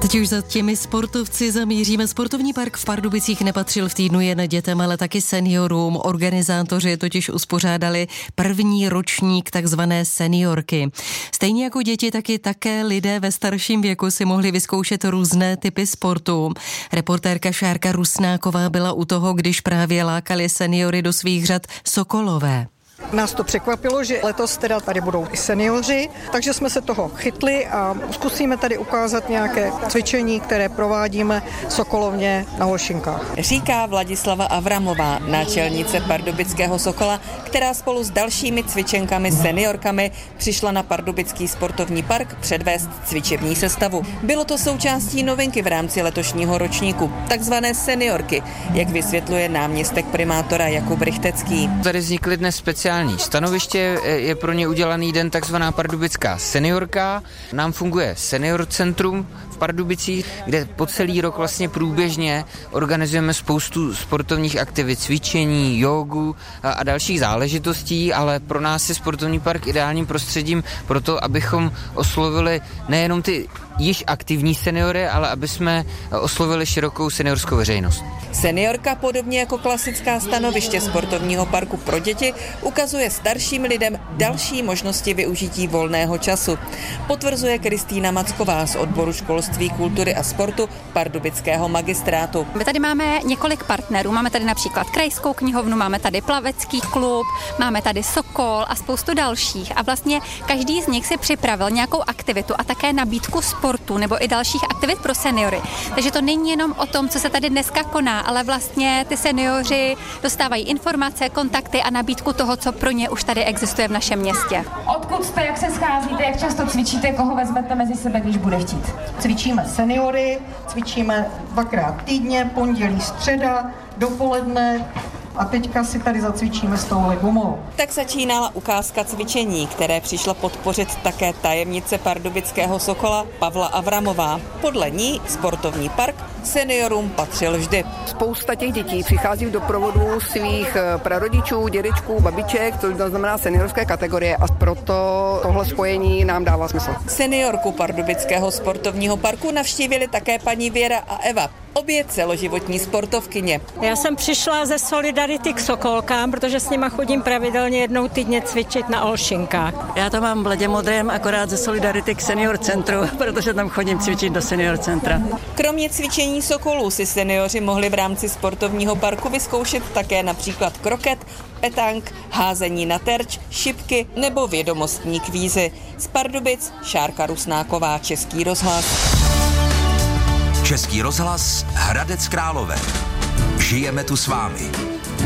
Teď už za těmi sportovci zamíříme. Sportovní park v Pardubicích nepatřil v týdnu jen dětem, ale taky seniorům. Organizátoři totiž uspořádali první ročník takzvané seniorky. Stejně jako děti, také lidé ve starším věku si mohli vyzkoušet různé typy sportů. Reportérka Šárka Rusnáková byla u toho, když právě lákali seniory do svých řad sokolové. Nás to překvapilo, že letos teda tady budou i seniori, takže jsme se toho chytli a zkusíme tady ukázat nějaké cvičení, které provádíme sokolovně na Holšinkách. Říká Vladislava Avramová, náčelnice pardubického Sokola, která spolu s dalšími cvičenkami seniorkami přišla na Pardubický sportovní park předvést cvičební sestavu. Bylo to součástí novinky v rámci letošního ročníku, takzvané seniorky, jak vysvětluje náměstek primátora Jakub Rychtecký. Tady vznikly dnes speciální stanoviště, je pro ně udělaný den takzvaná pardubická seniorka. Nám funguje senior centrum v Pardubicích, kde po celý rok vlastně průběžně organizujeme spoustu sportovních aktivit, cvičení, jógu a dalších záležitostí, ale pro nás je sportovní park ideálním prostředím pro to, abychom oslovili nejenom ty již aktivní seniory, ale aby jsme oslovili širokou seniorskou veřejnost. Seniorka, podobně jako klasická stanoviště sportovního parku pro děti, ukazuje starším lidem další možnosti využití volného času. Potvrzuje Kristýna Macková z odboru školství, kultury a sportu Pardubického magistrátu. My tady máme několik partnerů. Máme tady například Krajskou knihovnu, máme tady plavecký klub, máme tady Sokol a spoustu dalších. A vlastně každý z nich si připravil nějakou aktivitu a také nabídku sportu nebo i dalších aktivit pro seniory. Takže to není jenom o tom, co se tady dneska koná, ale vlastně ty seniori dostávají informace, kontakty a nabídku toho, co pro ně už tady existuje v našem městě. Odkud jste, jak se scházíte, jak často cvičíte, koho vezmete mezi sebe, když bude chtít? Cvičíme seniory, cvičíme 2krát týdně, pondělí, středa, dopoledne. A teďka si tady zacvičíme s touhle gumou. Tak začínala ukázka cvičení, které přišla podpořit také tajemnice Pardubického Sokola Pavla Avramová. Podle ní sportovní park seniorům patřil vždy. Spousta těch dětí přichází v doprovodu svých prarodičů, dědečků, babiček, to znamená seniorské kategorie a proto tohle spojení nám dává smysl. Seniorku Pardubického sportovního parku navštívili také paní Věra a Eva, obě celoživotní sportovkyně. Já jsem přišla ze Solidarity k Sokolkám, protože s nima chodím pravidelně jednou týdně cvičit na Olšinkách. Já to mám bledě modrém, akorát ze Solidarity k senior centru, protože tam chodím cvičit do senior centra. Kromě cvičení sokolů si seniori mohli v rámci sportovního parku vyzkoušet také například kroket, petank, házení na terč, šipky nebo vědomostní kvízy. Z Pardubic Šárka Rusnáková, Český rozhlas. Český rozhlas Hradec Králové. Žijeme tu s vámi.